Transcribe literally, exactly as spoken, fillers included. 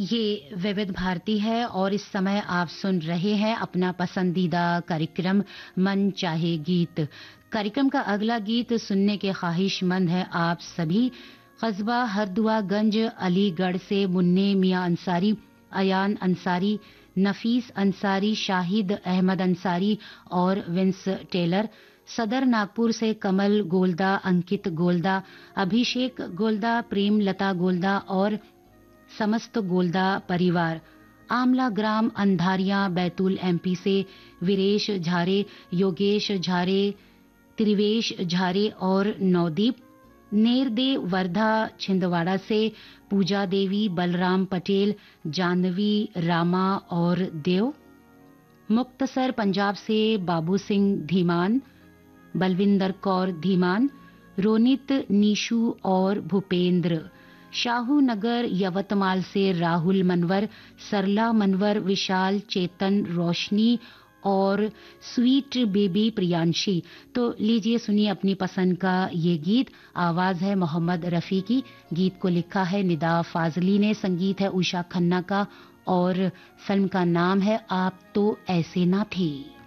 ये विविध भारती है और इस समय आप सुन रहे हैं अपना पसंदीदा कार्यक्रम मन चाहे गीत। कार्यक्रम का अगला गीत सुनने के ख्वाहिशमंद हैं आप सभी। कस्बा हरदुआगंज अलीगढ़ से मुन्ने मियां अंसारी, अयान अंसारी, नफीस अंसारी, शाहिद अहमद अंसारी और विंस टेलर। सदर नागपुर से कमल गोलदा, अंकित गोलदा, अभिषेक गोलदा, प्रेम लता गोलदा और समस्त गोलदा परिवार। आमला ग्राम अंधारियां बैतूल एमपी से वीरेश झारे, योगेश झारे, त्रिवेश झारे और नवदीप। नेरदे वर्धा छिंदवाड़ा से पूजा देवी, बलराम पटेल, जानवी, रामा और देव। मुक्तसर पंजाब से बाबू सिंह धीमान, बलविंदर कौर धीमान, रोनित, नीशू और भूपेंद्र। शाहू नगर यवतमाल से राहुल मनवर, सरला मनवर, विशाल, चेतन, रोशनी और स्वीट बेबी प्रियांशी। तो लीजिए सुनिए अपनी पसंद का ये गीत। आवाज है मोहम्मद रफी की, गीत को लिखा है निदा फाजली ने, संगीत है उषा खन्ना का और फिल्म का नाम है आप तो ऐसे ना थे।